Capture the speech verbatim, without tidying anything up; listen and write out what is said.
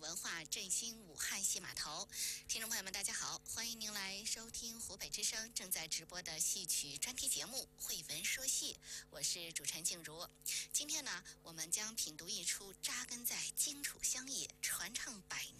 文化振兴武汉戏码头。听众朋友们，大家好，欢迎您来收听湖北之声正在直播的戏曲专题节目《慧文说戏》，我是主持人静茹。今天呢，我们将品读一出扎根在荆楚乡野、传唱百